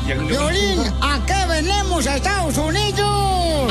Violín, ¿a qué venimos a Estados Unidos?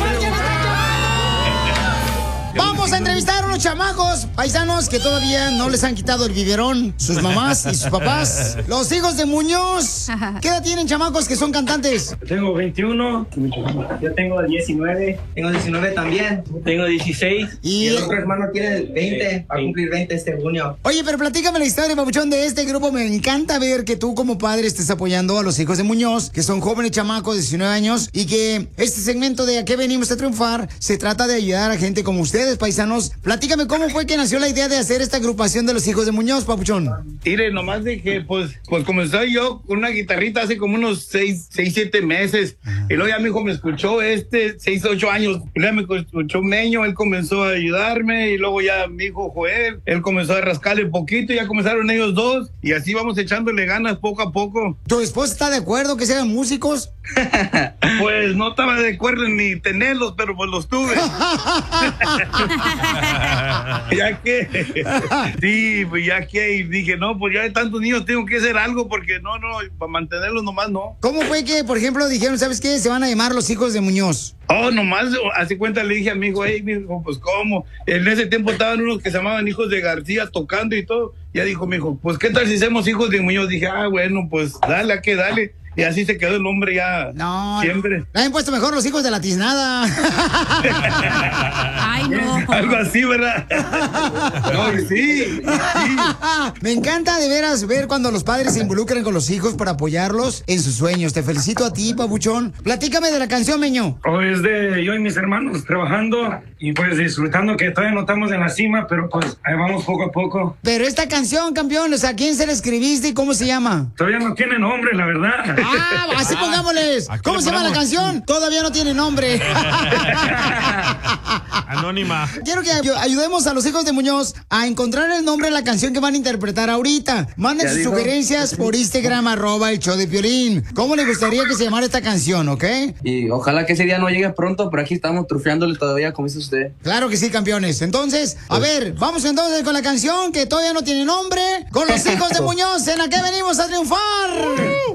Vamos a entrevistar a unos chamacos paisanos que todavía no les han quitado el biberón, sus mamás y sus papás. Los hijos de Muñoz. ¿Qué edad tienen, chamacos, que son cantantes? Tengo 21. Yo tengo 19. Tengo 19 también. Tengo 16. Y el otro hermano tiene 20. Va a cumplir 20 este junio. Oye, pero platícame la historia, papuchón, de este grupo. Me encanta ver que tú como padre estés apoyando a los hijos de Muñoz, que son jóvenes chamacos de 19 años, y que este segmento de ¿A qué venimos a triunfar? Se trata de ayudar a gente como ustedes, paisanos. Platícame cómo fue que nació la idea de hacer esta agrupación de los hijos de Muñoz, papuchón. Mire, nomás de que pues comenzó yo con una guitarrita hace como unos 7 meses. Y luego ya mi hijo me escuchó 6, 8 años. Y luego me escuchó Meño, él comenzó a ayudarme. Y luego ya mi hijo Joel, él comenzó a rascarle poquito. Y ya comenzaron ellos dos. Y así vamos echándole ganas poco a poco. ¿Tu esposa está de acuerdo que sean músicos? Pues no estaba de acuerdo ni tenerlos, pero pues los tuve. Ya que, sí, pues ya que, y dije, no, pues ya de tantos niños tengo que hacer algo porque no, para mantenerlos nomás no. ¿Cómo fue que, por ejemplo, dijeron, ¿sabes qué? Se van a llamar los hijos de Muñoz. Oh, nomás, hace cuenta le dije a mi hijo, pues ¿cómo? En ese tiempo estaban unos que se llamaban hijos de García tocando y todo. Ya dijo mi hijo, pues ¿qué tal si hacemos hijos de Muñoz? Dije, bueno, pues dale, ¿a qué? Dale. Y así se quedó el nombre ya siempre. Le han puesto mejor los hijos de la tiznada. Ay, no. Algo así, ¿verdad? No, sí. Me encanta de veras ver cuando los padres se involucran con los hijos para apoyarlos en sus sueños. Te felicito a ti, papuchón. Platícame de la canción, Meño. Es de yo y mis hermanos trabajando y pues disfrutando que todavía no estamos en la cima, pero pues ahí vamos poco a poco. Pero esta canción, campeón, o sea, ¿a quién se la escribiste y cómo se llama? Todavía no tiene nombre, la verdad. Así pongámosles. ¿Cómo se llama la canción? Todavía no tiene nombre. Anónima. Quiero que ayudemos a los hijos de Muñoz a encontrar el nombre de la canción que van a interpretar ahorita. Manden sus sugerencias por Instagram, @el show de Piolín. ¿Cómo les gustaría que se llamara esta canción, ok? Y ojalá que ese día no llegue pronto, pero aquí estamos trufeándole todavía, como dice usted. Claro que sí, campeones. Entonces, a ver, vamos entonces con la canción que todavía no tiene nombre. Con los hijos de Muñoz, ¿en a qué venimos a triunfar?